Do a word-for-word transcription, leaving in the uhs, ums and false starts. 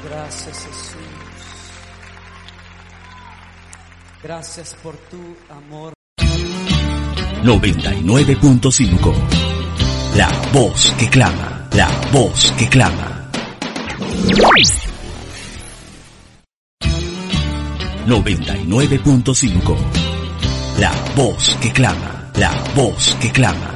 Gracias, Jesús. Gracias por tu amor. noventa y nueve punto cinco. La voz que clama, la voz que clama. noventa y nueve punto cinco. La voz que clama, la voz que clama.